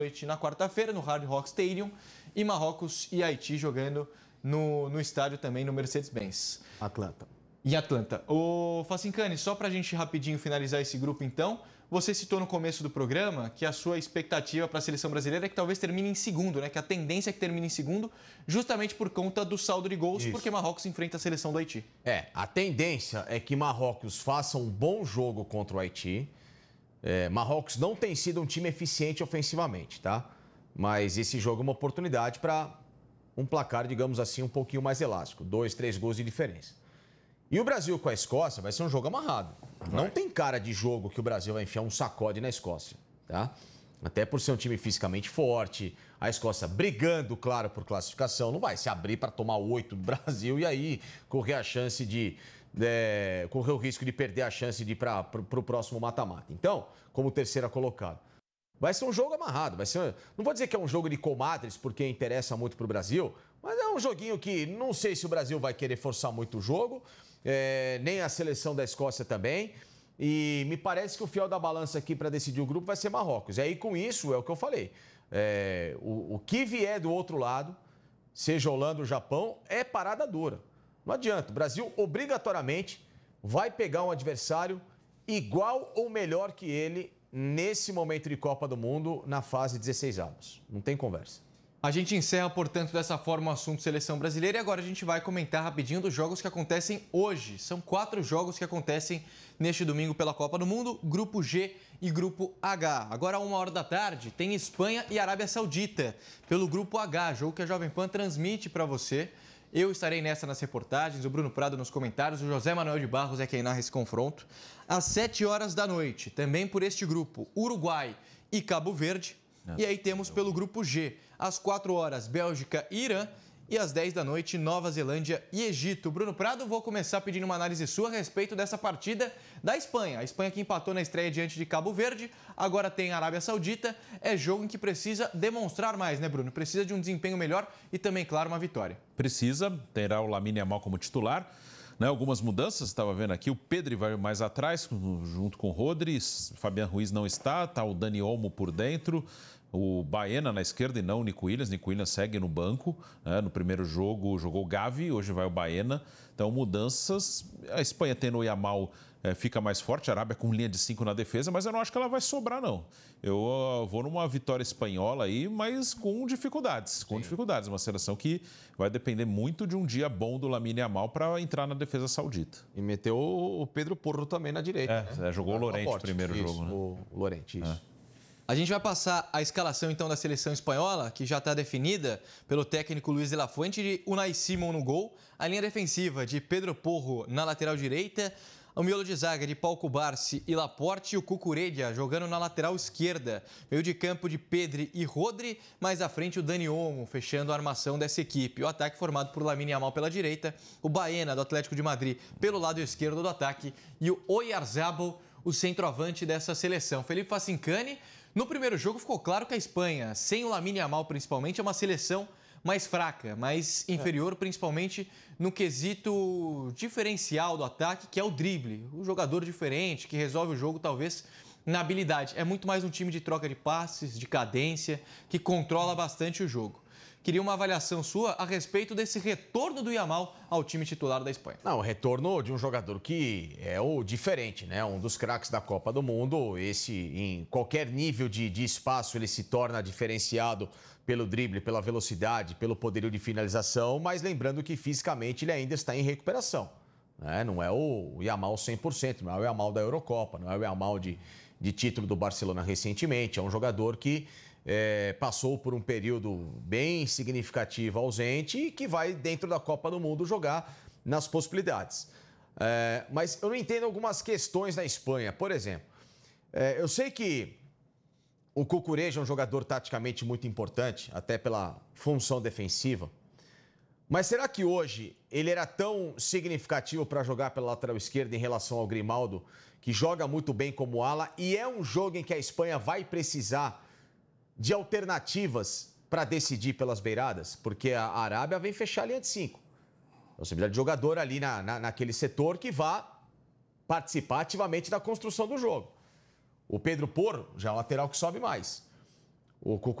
noite na quarta-feira, no Hard Rock Stadium, e Marrocos e Haiti jogando no estádio também, no Mercedes-Benz. Atlanta. Em Atlanta. Ô, Facincani, só para a gente rapidinho finalizar esse grupo então, você citou no começo do programa que a sua expectativa para a seleção brasileira é que talvez termine em segundo, né? Que a tendência é que termine em segundo, justamente por conta do saldo de gols, porque Marrocos enfrenta a seleção do Haiti. A tendência é que Marrocos faça um bom jogo contra o Haiti. Marrocos não tem sido um time eficiente ofensivamente, tá? Mas esse jogo é uma oportunidade para um placar, digamos assim, um pouquinho mais elástico. 2, 3 gols de diferença. E o Brasil com a Escócia vai ser um jogo amarrado. Não tem cara de jogo que o Brasil vai enfiar um sacode na Escócia, tá? Até por ser um time fisicamente forte, a Escócia brigando, claro, por classificação, não vai se abrir para tomar 8 do Brasil e aí correr a chance de... correr o risco de perder a chance de ir para o próximo mata-mata. Então, como terceira colocada, vai ser um jogo amarrado. Não vou dizer que é um jogo de comadres, porque interessa muito para o Brasil, mas é um joguinho que não sei se o Brasil vai querer forçar muito o jogo, nem a seleção da Escócia também. E me parece que o fiel da balança aqui para decidir o grupo vai ser Marrocos. E aí, com isso, é o que eu falei. O que vier do outro lado, seja Holanda ou Japão, é parada dura. Não adianta. O Brasil, obrigatoriamente, vai pegar um adversário igual ou melhor que ele nesse momento de Copa do Mundo, na fase 16avos. Não tem conversa. A gente encerra, portanto, dessa forma o assunto seleção brasileira e agora a gente vai comentar rapidinho dos jogos que acontecem hoje. São 4 jogos que acontecem neste domingo pela Copa do Mundo, Grupo G e Grupo H. Agora, às 13h, tem Espanha e Arábia Saudita pelo Grupo H, jogo que a Jovem Pan transmite para você. Eu estarei nessa nas reportagens, o Bruno Prado nos comentários, o José Manuel de Barros é quem narra esse confronto. Às 19h, também por este grupo, Uruguai e Cabo Verde. E aí temos pelo Grupo G, às 4h, Bélgica e Irã. E às 10h, Nova Zelândia e Egito. Bruno Prado, vou começar pedindo uma análise sua a respeito dessa partida da Espanha. A Espanha que empatou na estreia diante de Cabo Verde, agora tem a Arábia Saudita. É jogo em que precisa demonstrar mais, né, Bruno? Precisa de um desempenho melhor e também, claro, uma vitória. Precisa, terá o Lamine Yamal como titular. Algumas mudanças, estava vendo aqui, o Pedri vai mais atrás, junto com o Rodri, Fabián Ruiz não está o Dani Olmo por dentro, o Baena na esquerda e não o Nico Williams. Nico Williams segue no banco, no primeiro jogo jogou o Gavi, hoje vai o Baena. Então, mudanças, a Espanha tendo o Yamal fica mais forte, a Arábia com linha de 5 na defesa, mas eu não acho que ela vai sobrar, não. Eu vou numa vitória espanhola aí, mas com dificuldades. Uma seleção que vai depender muito de um dia bom do Lamine Yamal para entrar na defesa saudita. E meteu o Pedro Porro também na direita. Jogou o Llorente no primeiro jogo, né? O Llorente, isso. A gente vai passar a escalação, então, da seleção espanhola, que já está definida pelo técnico Luis de la Fuente, de Unai Simon no gol, a linha defensiva de Pedro Porro na lateral direita, o miolo de zaga de Pau Cubarsí e Laporte e o Cucurella jogando na lateral esquerda. Meio de campo de Pedri e Rodri, mais à frente o Dani Olmo fechando a armação dessa equipe. O ataque formado por Lamine Yamal pela direita, o Baena do Atlético de Madrid pelo lado esquerdo do ataque e o Oyarzabal, o centroavante dessa seleção. Felipe Facincani, no primeiro jogo ficou claro que a Espanha, sem o Lamine Yamal principalmente, é uma seleção mais fraca, mais inferior, principalmente no quesito diferencial do ataque, que é o drible. O jogador diferente, que resolve o jogo, talvez, na habilidade. É muito mais um time de troca de passes, de cadência, que controla bastante o jogo. Queria uma avaliação sua a respeito desse retorno do Yamal ao time titular da Espanha. Não, o retorno de um jogador que é o diferente, né? Um dos craques da Copa do Mundo. Esse, em qualquer nível de espaço, ele se torna diferenciado pelo drible, pela velocidade, pelo poderio de finalização, mas lembrando que fisicamente ele ainda está em recuperação, né? Não é o Yamal 100%, não é o Yamal da Eurocopa, não é o Yamal de título do Barcelona recentemente. É um jogador que passou por um período bem significativo ausente e que vai, dentro da Copa do Mundo, jogar nas possibilidades. Mas eu não entendo algumas questões na Espanha. Por exemplo, eu sei que o Cucurella é um jogador taticamente muito importante, até pela função defensiva. Mas será que hoje ele era tão significativo para jogar pela lateral esquerda em relação ao Grimaldo, que joga muito bem como ala, e é um jogo em que a Espanha vai precisar de alternativas para decidir pelas beiradas? Porque a Arábia vem fechar a linha de 5. Possibilidade de jogador ali naquele setor que vá participar ativamente da construção do jogo. O Pedro Porro já é um lateral que sobe mais. o